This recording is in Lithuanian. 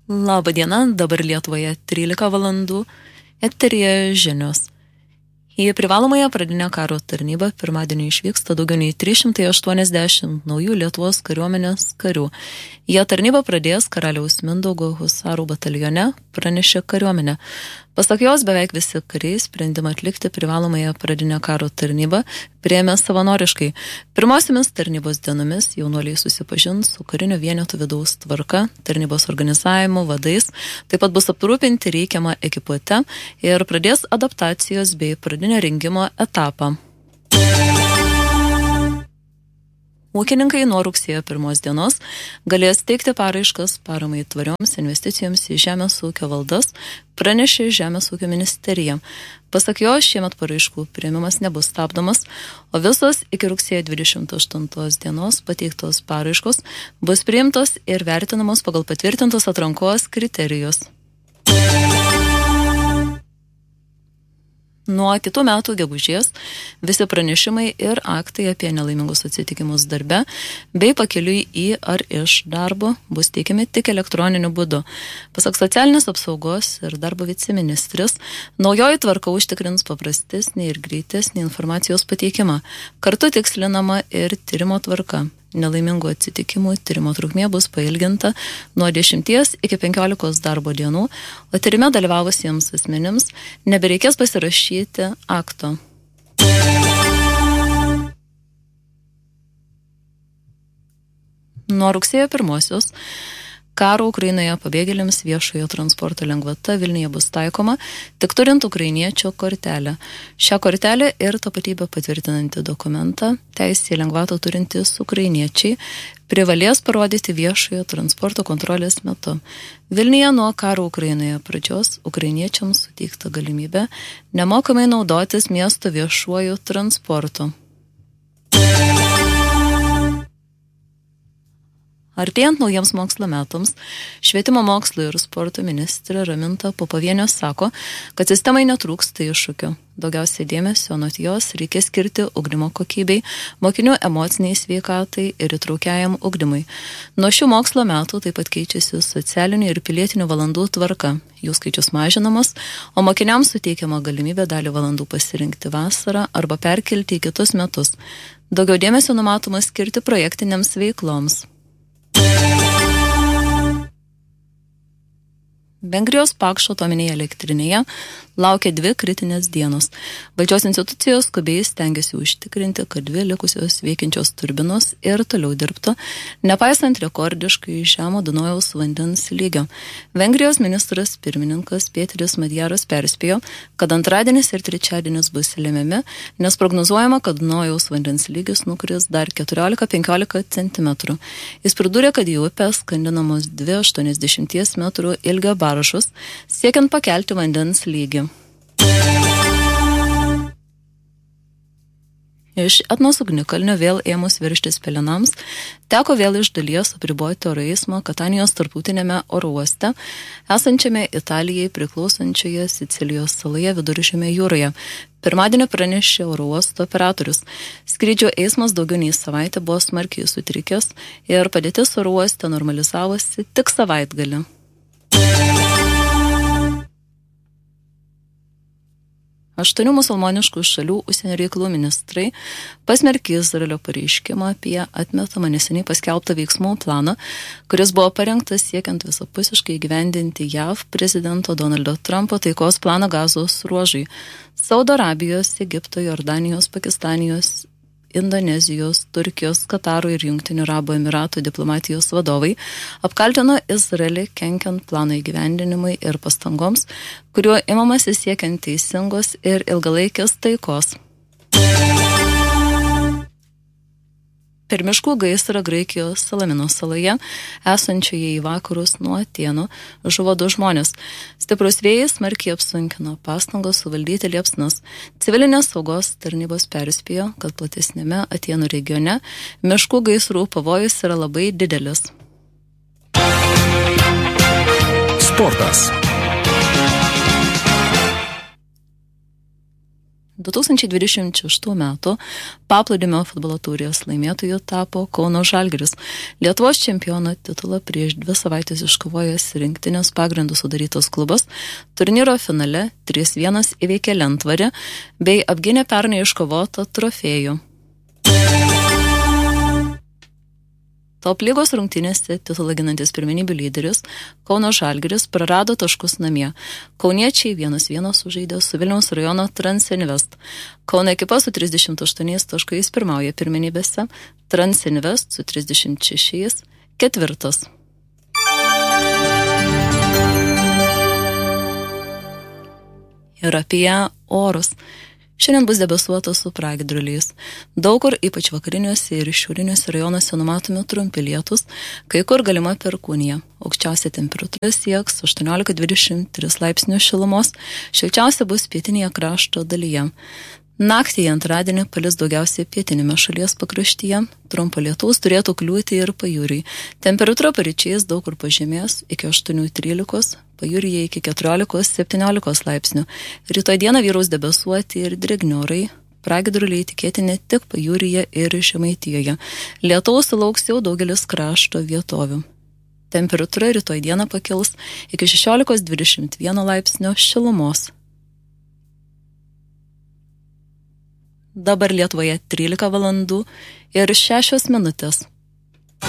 Labą dieną, dabar Lietuvoje 13 valandų, eteryje žinios. Į privalomąją pradinę karo tarnybą pirmadienį išvyksta daugiau nei 380 naujų Lietuvos kariuomenės karių. Jie tarnybą pradės Karaliaus Mindaugo husarų batalione, pranešė kariuomenė. Pasak jos, beveik visi kariai sprendimą atlikti privalomąją pradinę karo tarnybą priėmė savanoriškai. Pirmosiamis tarnybos dienomis jaunuoliai susipažins su karinio vieneto vidaus tvarka, tarnybos organizavimu, vadais, taip pat bus aprūpinti reikiamą ekipuotę ir pradės adaptacijos bei pradinio rengimo etapą. Ūkininkai nuo rugsėjo 1 dienos galės teikti paraiškas paramai tvarioms investicijoms į žemės ūkio valdas, pranešė Žemės ūkio ministerija. Pasak jo, šiemet paraiškų priėmimas nebus stabdomas, o visos iki rugsėjo 28 dienos pateiktos paraiškos bus priimtos ir vertinamos pagal patvirtintos atrankos kriterijus. Nuo kitų metų gegužės visi pranešimai ir aktai apie nelaimingus atsitikimus darbe bei pakeliui į ar iš darbo bus teikiami tik elektroniniu būdu. Pasak socialinės apsaugos ir darbo viceministrės, naujoji tvarka užtikrins paprastesnį ir greitesnį informacijos pateikimą. Kartu tikslinama ir tyrimo tvarka. Nelaimingų atsitikimų tyrimo trukmė bus pailginta nuo 10 iki 15 darbo dienų, o tyrime dalyvavusiems asmenims nebereikės pasirašyti akto. Nuo rugsėjo 1 karo Ukrainoje pabėgėliams viešojo transporto lengvata Vilniuje bus taikoma tik turint ukrainiečio kortelę. Šią kortelę ir tapatybę patvirtinantį dokumentą teisę į lengvatą turintys ukrainiečiai privalės parodyti viešojo transporto kontrolės metu. Vilniuje nuo karo Ukrainoje pradžios ukrainiečiams suteikta galimybė nemokamai naudotis miesto viešuoju transportu. Artėjant naujiems mokslo metams, švietimo mokslo ir sporto ministrė Raminta Popovienė sako, kad sistemai netrūksta iššūkių. Daugiausiai dėmesio anot jos reikia skirti ugdymo kokybei, mokinių emociniai sveikatai ir įtraukiajam ugdymui. Nuo šių mokslo metų taip pat keičiasi socialinių ir pilietinių valandų tvarka. Jų skaičius mažinamas, o mokiniams suteikiama galimybė dalį valandų pasirinkti vasarą arba perkelti į kitus metus. Daugiau dėmesio numatoma skirti projektinėms veikloms. Vengrijos Pakšo atominėje elektrinėje laukia 2 kritinės dienos. Valdžios institucijos skubiai stengiasi užtikrinti, kad 2 likusios veikiančios turbinos ir toliau dirbtų, nepaisant rekordiškai žemo Dunojaus vandens lygio. Vengrijos ministras pirmininkas Pėteris Madjaras perspėjo, kad antradienis ir trečiadienis bus lemiami, nes prognozuojama, kad Dunojaus vandens lygis nukris dar 14-15 cm. Jis pridūrė, kad į upę skandinamos 2 80 metrų ilgio baržos, siekiant pakelti vandens lygį. Iš Etnos ugnikalnio vėl ėmus virštis pelenams, teko vėl iš dalies apriboti oro eismą Katanijos tarptautinėme oro uoste, esančiame Italijai priklausančioje Sicilijos saloje Viduržemio jūroje. Pirmadienį pranešė oro uosto operatorius. Skrydžio eismas daugiau nei savaitę buvo smarkiai sutrikęs ir padėtis oro uoste normalizavosi tik savaitgalį. Aštuonių musulmoniškų šalių užsienio reikalų ministrai pasmerkė Izraelio pareiškimą apie atmetamą neseniai paskelbtą veiksmų planą, kuris buvo parengtas siekiant visapusiškai įgyvendinti JAV prezidento Donaldo Trumpo taikos planą Gazos ruožui. Saudo Arabijos, Egipto, Jordanijos, Pakistanijos, Indonezijos, Turkijos, Kataro ir Jungtinių Arabų Emiratų diplomatijos vadovai apkaltino Izraelį kenkiant plano įgyvendinimui ir pastangoms, kuriuo imamasi siekiant teisingos ir ilgalaikės taikos. Per miškų gaisrą Graikijos Salamino saloje, esančioje į vakarus nuo Atėnų, žuvo 2 žmonės. Stiprus vėjas smarkiai apsunkino pastangas suvaldyti liepsnas. Civilinės saugos tarnybos perspėjo, kad platesnėme Atėnų regione miškų gaisrų pavojus yra labai didelis. Sportas. 2026 metų paplūdimio futbolo taurės laimėtojų tapo Kauno Žalgiris. Lietuvos čempiono titulą prieš 2 savaitės iškovojęs rinktinės pagrindų sudarytas klubas turnyro finale 3-1 įveikė Lentvarį bei apgynė pernai iškovotą trofėjų. Top lygos rungtynėse titulą ginantis pirmenybių lyderis Kauno Žalgiris prarado taškus namie. Kauniečiai 1-1 sužaidė su Vilniaus rajono Transinvest. Kauno ekipa su 38 taškais pirmauja pirmenybėse, Transinvest su 36 ketvirtas. Ir apie orus. Šiandien bus debesuota su pragiedruliais. Daug kur, ypač vakariniuose ir šiauriniuose rajonuose numatomi trumpi lietūs, kai kur galima perkūnija. Aukščiausia temperatūra sieks 18-23 laipsnių šilumos, šilčiausia bus pietinėje krašto dalyje. Naktį į antradienį palis daugiausiai pietinėme šalies pakraštyje, trumpo lietaus turėtų kliūti ir pajūriui. Temperatūra paryčiais daug kur pažemės iki 8-13, pajūryje iki 14-17 laipsnių. Rytoj dieną vyraus debesuoti ir drėgni orai, pragiedruliai tikėtini tik pajūryje ir Žemaitijoje. Lietaus sulauks jau daugelis krašto vietovių. Temperatūra rytoj dieną pakils iki 16-21 laipsnio šilumos. Dabar Lietuvoje 13 valandų ir 6 minutės.